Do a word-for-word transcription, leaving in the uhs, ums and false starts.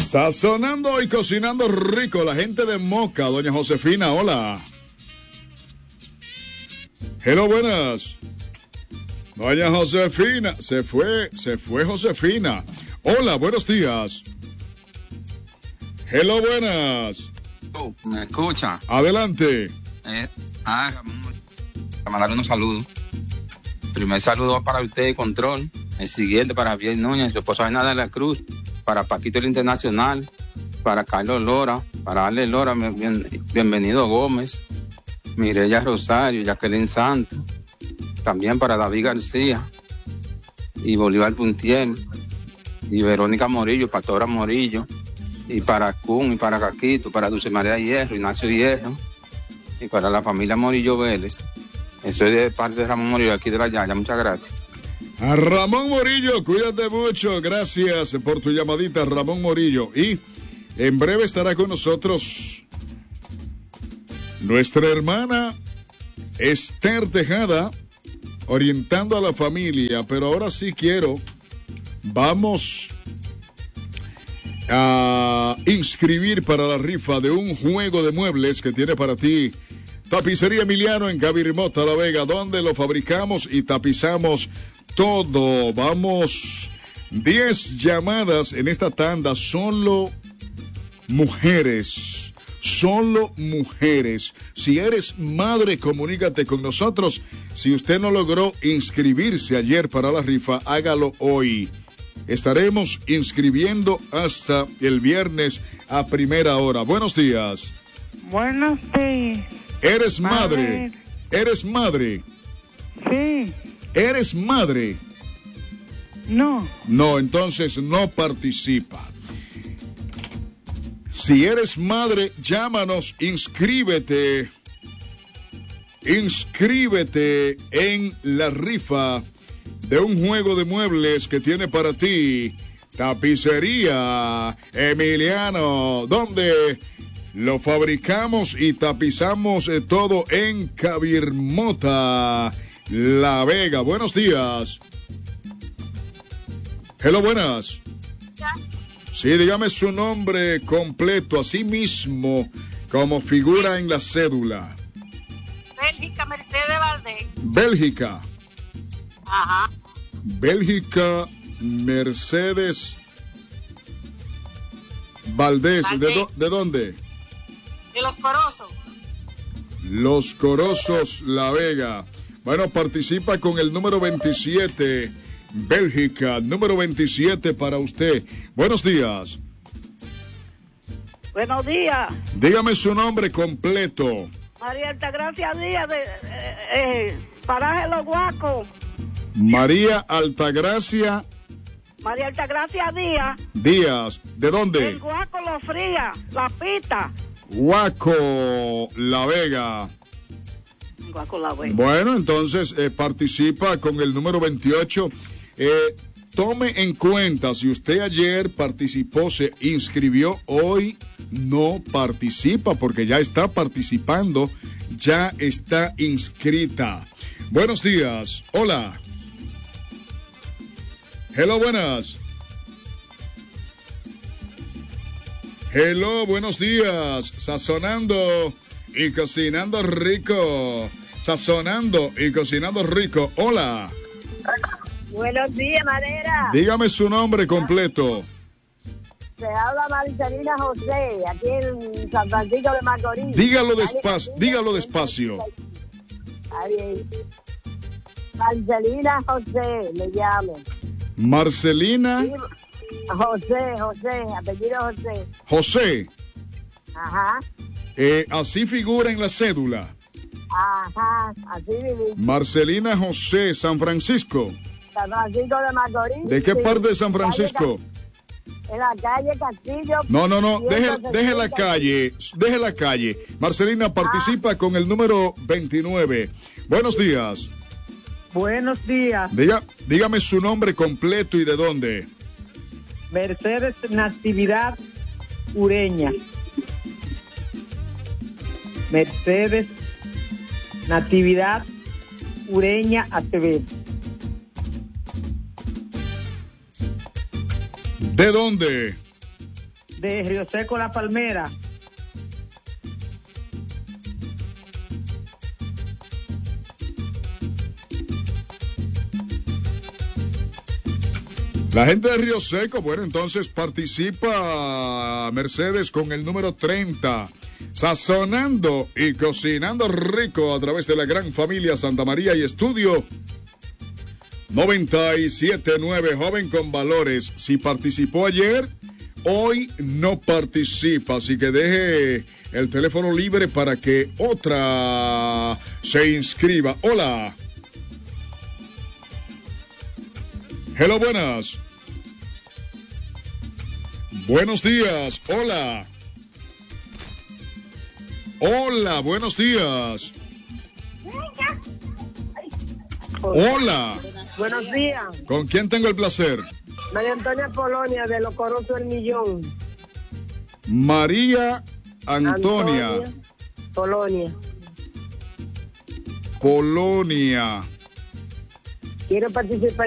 Sazonando y cocinando rico, la gente de Moca, doña Josefina, hola. Hello, buenas. Doña Josefina, se fue, se fue Josefina. Hola, buenos días. Hello, buenas. Oh, ¿me escucha? Adelante. Eh, ah, para mandar unos saludos. Primer saludo para usted, Control. El siguiente para Javier Núñez, su esposa Ana de la Cruz. Para Paquito el Internacional. Para Carlos Lora. Para Ale Lora, bien, bienvenido Gómez. Mireya Rosario, Jacqueline Santos. También para David García. Y Bolívar Puntiel. Y Verónica Morillo, Pastora Morillo. Y para Kun, y para Caquito, para Dulce María Hierro, Ignacio Hierro. Y para la familia Morillo Vélez. Eso es de parte de Ramón Morillo, aquí de la Yaya. Muchas gracias. A Ramón Morillo, cuídate mucho. Gracias por tu llamadita, Ramón Morillo. Y en breve estará con nosotros nuestra hermana Esther Tejada, orientando a la familia. Pero ahora sí quiero, vamos a inscribir para la rifa de un juego de muebles que tiene para ti Tapicería Emiliano en Cabirmota, La Vega, donde lo fabricamos y tapizamos todo. Vamos, diez llamadas en esta tanda, solo mujeres, solo mujeres. Si eres madre, comunícate con nosotros. Si usted no logró inscribirse ayer para la rifa, hágalo hoy. Estaremos inscribiendo hasta el viernes a primera hora. Buenos días. Buenos días. ¿Eres madre? ¿Eres madre? Sí. ¿Eres madre? No. No, entonces no participa. Si eres madre, llámanos, inscríbete. Inscríbete en la rifa de un juego de muebles que tiene para ti Tapicería Emiliano, donde lo fabricamos y tapizamos eh, todo en Cabirmota, La Vega. Buenos días. Hello, buenas. Sí, dígame su nombre completo, así mismo como figura en la cédula. Bélgica Mercedes Valdés. Bélgica. Ajá. Bélgica Mercedes Valdés. Valdés. ¿De, do- ¿De dónde? De Los Corozos. Los Corozos, La Vega. Bueno, participa con el número veintisiete. Bélgica, número veintisiete para usted. Buenos días. Buenos días. Dígame su nombre completo. María Altagracia Díaz de eh, eh, Paraje Los Guacos. María Altagracia María Altagracia Díaz. Díaz. ¿De El dónde? Guaco Lo Fría, La Pita. Huaco, La Vega. Guaco La Vega. Bueno, entonces eh, participa con el número veintiocho. Eh, tome en cuenta, si usted ayer participó, se inscribió, hoy no participa porque ya está participando, ya está inscrita. Buenos días. Hola. Hello, buenas. Hello, buenos días. Sazonando y cocinando rico. Sazonando y cocinando rico. Hola. Buenos días, Madera. Dígame su nombre completo. Se habla Marcelina José, aquí en San Francisco de Macorís. Dígalo despacio, dígalo despacio. Ahí. Marcelina José, le llamo. Marcelina Sí, José, José, apellido José. José. Ajá, Eh, así figura en la cédula. ajá, así viví. Marcelina José, San Francisco. San Francisco de Macorís. ¿De qué sí. parte de San Francisco? En la calle Castillo. No, no, no, deje, ciento deje la sesenta. calle, deje la calle. Marcelina participa con el número veintinueve. Buenos días. Buenos días. Diga, dígame su nombre completo y de dónde. Mercedes Natividad Ureña. Mercedes Natividad Ureña Acevedo. ¿De dónde? de Río Seco La Palmera. La gente de Río Seco, bueno, entonces participa Mercedes con el número treinta, sazonando y cocinando rico a través de la gran familia Santa María y Estudio noventa y siete punto nueve, joven con valores. Si participó ayer, hoy no participa, así que deje el teléfono libre para que otra se inscriba. Hola. Hello, buenas. Buenos días, hola. Hola, buenos días. Hola. Buenos días. ¿Con quién tengo el placer? María Antonia Polonia, de Los Corozos del Millón. María Antonia. Antonia Polonia. Polonia. Quiero participar